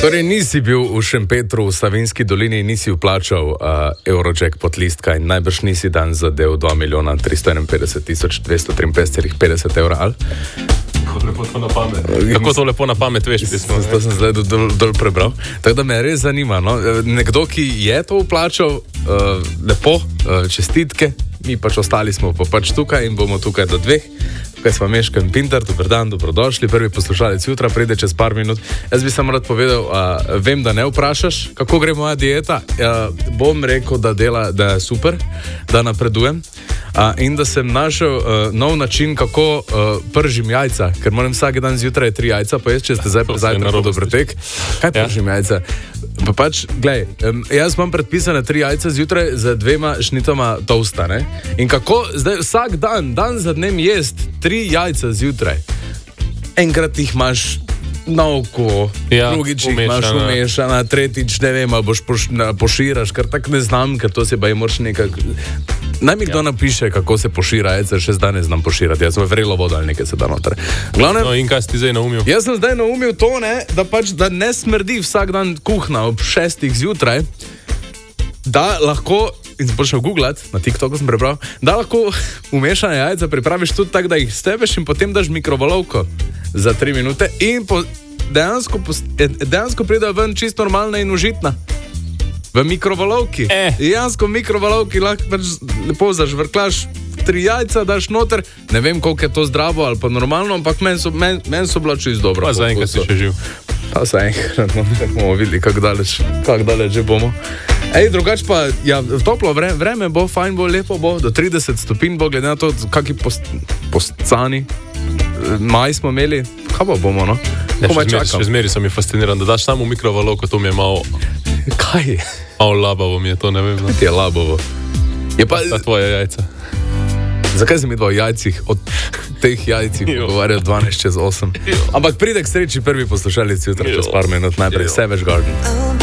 Torej nisi bil v Šempetru, v Savinjski dolini in nisi vplačal Eurojackpot listka in najbrž nisi dan zadev 2.351.253,50 evra, ali? Kako to lepo na pamet veš, pismo? To sem zdaj dol prebral. Tako da me res zanima, no? Nekdo, ki je to vplačal, lepo, čestitke, mi pač ostali smo pa pač tukaj in bomo tukaj do 2. Tukaj smo Meško in Pintar, dober dan, dobrodošli. Prvi poslušalec jutra pride čez par minut. Jaz bi samo rad povedal, vem, da ne vprašaš, kako gre moja dieta. Bom rekel, da je super, da napredujem. In da sem našel nov način, kako pržim jajca, ker moram vsak dan zjutraj 3 jajca, pa če ste zdaj zajtrk dobrotek. Kaj pržim jajca? Pa pač, glej, jaz imam predpisane 3 jajca zjutraj z 2 šnitoma tosta, ne? In kako zdaj vsak dan za dnem jest 3 jajca zjutraj? Enkrat jih imaš na oko, drugič jih imaš umešana, tretjič ne vem, ali boš poširaš, ker tak ne znam, ker to se pa je moraš nekak... Naj mi kdo napiše, kako se pošira jajca, še zdaj ne znam poširati, jaz sem vrelo vodo ali nekaj se da noter. No in kaj si ti zdaj naumil? Jaz sem zdaj naumil to, ne, da pač, da ne smrdi vsak dan kuhna ob 6 zjutraj, da lahko, in sem prišel googlat, na TikToku sem prebral, da lahko umešane jajca pripraviš tudi tako, da jih stebeš in potem daš mikrovalovko za 3 minute in dejansko pridejo ven čisto normalna in užitna. V mikrovalovki. Dejansko v mikrovalovki lahko pač lepo zažvrklaš 3 jajca, daš noter. Ne vem, koliko je to zdravo ali pa normalno, ampak meni so bila čisto dobro. Pa zaenkrat si še živ. Pa zaenkrat, no, bomo videli, kako daleč že bomo. Drugač pa, ja, toplo vreme bo, fajn bo, lepo bo, do 30 stopinj bo, glede na to, kaki postcani maj smo imeli, kaj pa bomo, no? Še zmeri sem mi fasciniran, da daš samo mikrovalovko, to mi je malo... Kaj? Malo labavo mi je to, ne vem. Kaj ti je labavo? Je pa... Ta tvoje jajca. Zakaj sem midva o jajcih, od teh jajcih pogovarjal 12 čez 8? Ampak pride k sreči prvi poslušalec jutra čez par minut, najprej Savage Garden.